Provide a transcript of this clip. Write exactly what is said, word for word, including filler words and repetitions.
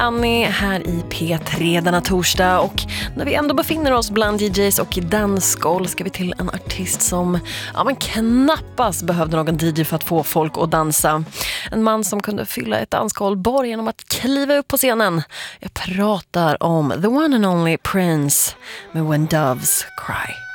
Annie här i P tre denna torsdag, och när vi ändå befinner oss bland D Js och dansgolv ska vi till en artist som ja, man knappast behövde någon D J för att få folk att dansa. En man som kunde fylla ett dansgolv bara genom att kliva upp på scenen. Jag pratar om the one and only Prince med When Doves Cry.